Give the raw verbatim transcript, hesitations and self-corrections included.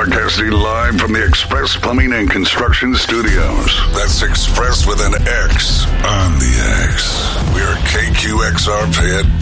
Broadcasting live from the Express Plumbing and Construction Studios. That's Express with an X on the X. We are K Q X R Fayette